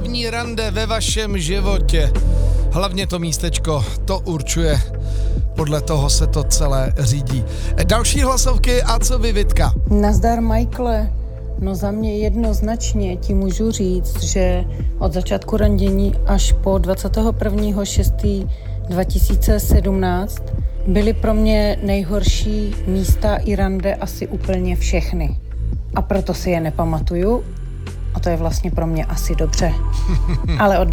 první rande ve vašem životě. Hlavně to místečko, to určuje. Podle toho se to celé řídí. Další hlasovky a co vy, Vitka? Nazdar, Michaele. No za mě jednoznačně ti můžu říct, že od začátku randění až po 21.6.2017 byly pro mě nejhorší místa i rande asi úplně všechny. A proto si je nepamatuju. A to je vlastně pro mě asi dobře. Ale od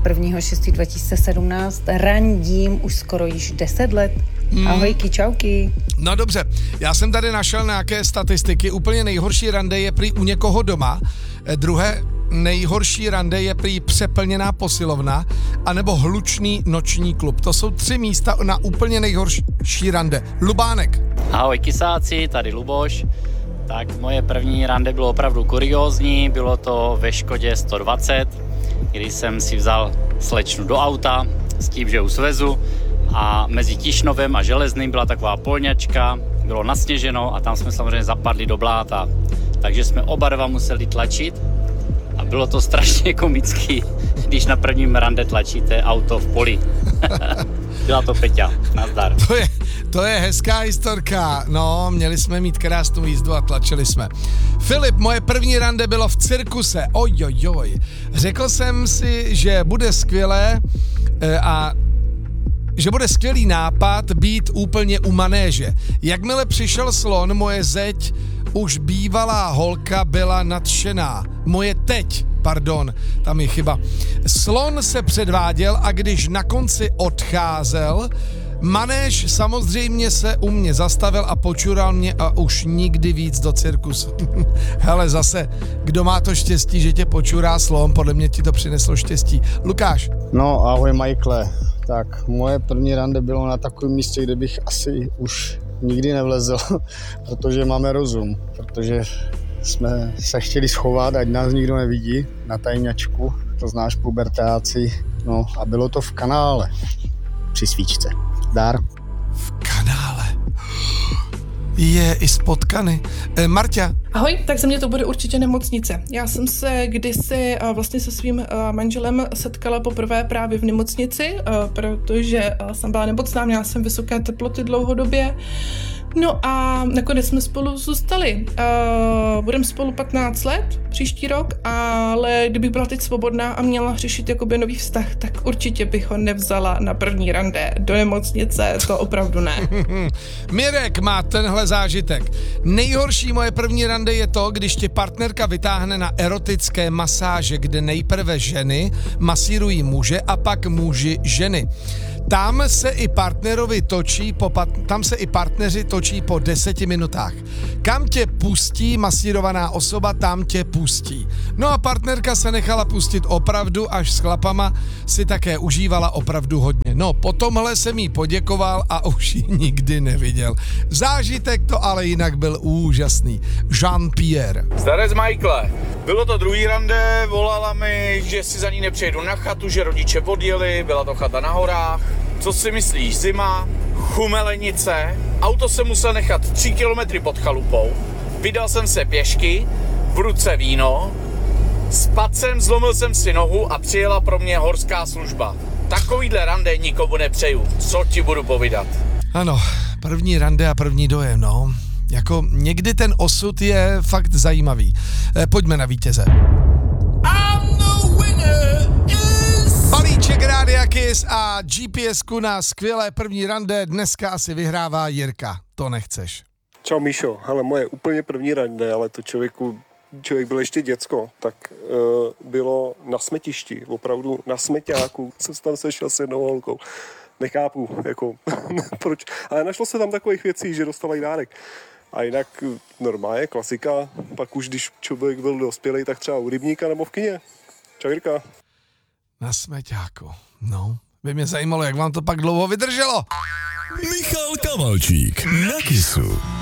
21.6.2017 randím už skoro již 10 let. Ahojky, čauky. No dobře, já jsem tady našel nějaké statistiky. Úplně nejhorší rande je prý u někoho doma. Druhé nejhorší rande je prý přeplněná posilovna anebo hlučný noční klub. To jsou 3 místa na úplně nejhorší rande. Lubánek. Ahoj kysáci, tady Luboš. Tak moje první rande bylo opravdu kuriózní, bylo to ve Škodě 120, kdy jsem si vzal slečnu do auta s tím, že ju svezu a mezi Tišnovem a Železným byla taková polňačka, bylo nasněženo a tam jsme samozřejmě zapadli do bláta, takže jsme oba dva museli tlačit a bylo to strašně komický, když na prvním rande tlačíte auto v poli. Byla to Peťa, nazdar. To je hezká historka. No, měli jsme mít krásnou jízdu a tlačili jsme. Filip, moje první rande bylo v cirkuse. Ojojoj. Řekl jsem si, že bude skvělé a že bude skvělý nápad být úplně u manéže. Jakmile přišel slon, moje zeď, už bývalá holka byla nadšená. Tam je chyba. Slon se předváděl a když na konci odcházel, manéž samozřejmě se u mě zastavil a počural mě a už nikdy víc do cirkusu. Hele, zase, kdo má to štěstí, že tě počurá slon, podle mě ti to přineslo štěstí. Lukáš. No, ahoj Michaele. Tak, moje první rande bylo na takovém místě, kde bych asi už nikdy nevlezl, protože máme rozum, protože jsme se chtěli schovat, ať nás nikdo nevidí, na tajňačku, to znáš, pubertáci, no a bylo to v kanále, při svíčce. Dár. V kanále. Je i spotkany. Marťa. Ahoj, tak za mě to bude určitě nemocnice. Já jsem se kdysi vlastně se svým manželem setkala poprvé právě v nemocnici, protože jsem byla nemocná, měla jsem vysoké teploty dlouhodobě. No a nakonec jsme spolu zůstali. Budeme spolu 15 let příští rok, ale kdybych byla teď svobodná a měla řešit jakoby nový vztah, tak určitě bych ho nevzala na první rande do nemocnice, to opravdu ne. Mirek má tenhle zážitek. Nejhorší moje první rande je to, když tě partnerka vytáhne na erotické masáže, kde nejprve ženy masírují muže a pak muži ženy. Tam se i partneři točí po 10 minutách. Kam tě pustí masírovaná osoba, tam tě pustí. No a partnerka se nechala pustit opravdu, až s chlapama si také užívala opravdu hodně. No, po tomhle jsem jí poděkoval a už ji nikdy neviděl. Zážitek to ale jinak byl úžasný. Jean-Pierre. Starec Michaele, bylo to druhý rande, volala mi, že si za ní nepřejdu na chatu, že rodiče odjeli, byla to chata na horách. Co si myslíš, zima, chumelenice, auto jsem musel nechat 3 kilometry pod chalupou, vydal jsem se pěšky, v ruce víno, spadl jsem, zlomil jsem si nohu a přijela pro mě horská služba. Takovýhle rande nikomu nepřeju, co ti budu povídat. Ano, první rande a první dojem, no. Jako někdy ten osud je fakt zajímavý. Pojďme na vítěze. Balíček Rádia Kiss a GPSku na skvělé první rande dneska asi vyhrává Jirka. To nechceš. Čau Míšo, hele, moje úplně první rande, ale to člověk byl ještě děcko, tak bylo na smetišti, opravdu na smeťáku, jsem se tam sešel s jednou holkou. Nechápu, jako, proč, ale našlo se tam takových věcí, že dostala i dárek. A jinak normálně, klasika, pak už když člověk byl dospělý, tak třeba u rybníka nebo v kině. Čau Jirka. Na smeťáku, no. By mě zajímalo, jak vám to pak dlouho vydrželo. Michal Kavalčík na Kissu.